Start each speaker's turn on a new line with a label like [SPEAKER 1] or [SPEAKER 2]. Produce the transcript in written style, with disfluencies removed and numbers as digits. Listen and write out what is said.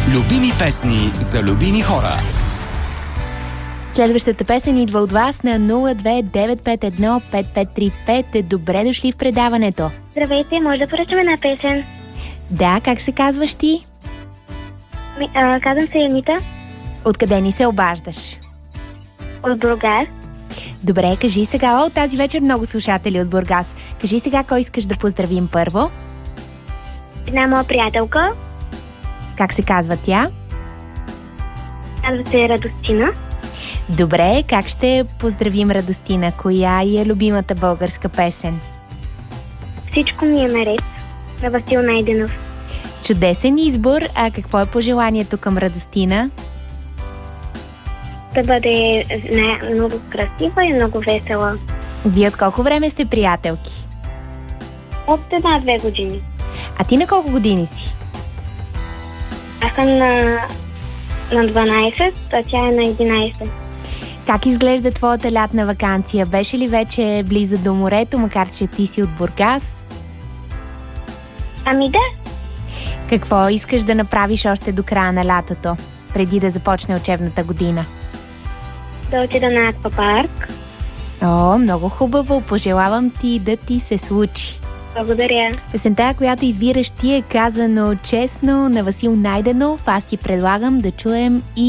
[SPEAKER 1] Любими песни за любими хора.
[SPEAKER 2] Следващата песен идва от вас на 029515535. Добре дошли в предаването.
[SPEAKER 3] Здравейте, може да поръчам една песен?
[SPEAKER 2] Да, как се казваш ти?
[SPEAKER 3] Казвам се Янита
[SPEAKER 2] Откъде ни се обаждаш?
[SPEAKER 3] от Бургас.
[SPEAKER 2] Добре, кажи сега. Тази вечер много слушатели от Бургас. Кажи сега кой искаш да поздравим първо.
[SPEAKER 3] Една моя приятелка,
[SPEAKER 2] Как се казва тя?
[SPEAKER 3] казва се Радостина.
[SPEAKER 2] Добре, как ще поздравим Радостина? Коя е любимата българска песен?
[SPEAKER 3] Всичко ми е наред, на Васил Найденов.
[SPEAKER 2] Чудесен избор. А какво е пожеланието към Радостина?
[SPEAKER 3] Да бъде много красива и много весела.
[SPEAKER 2] Вие от колко време сте приятелки?
[SPEAKER 3] От 1-2 години.
[SPEAKER 2] А ти на колко години си?
[SPEAKER 3] Аз съм на 12, а тя е на 11.
[SPEAKER 2] Как изглежда твоята лятна ваканция? Беше ли вече близо до морето, макар че ти си от Бургас?
[SPEAKER 3] Ами да,
[SPEAKER 2] Какво искаш да направиш още до края на лятото, преди да започне учебната година?
[SPEAKER 3] да отида на аквапарк.
[SPEAKER 2] О, много хубаво! Пожелавам ти да ти се случи.
[SPEAKER 3] Благодаря.
[SPEAKER 2] Песента, която избираш ти, е казано честно на Васил Найденов. Аз ти предлагам да чуем и